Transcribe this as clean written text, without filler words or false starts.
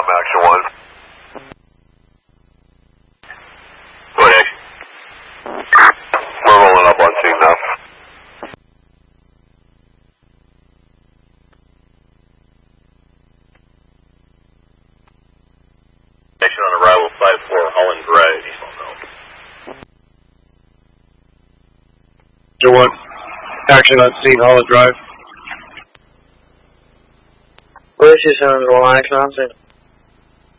action 1. Go ahead. We're rolling up on scene now. Action on arrival 5-4 Holland Drive, East Monroe. 1. Action on scene, Holland Drive. Where's your 7-1 action on scene?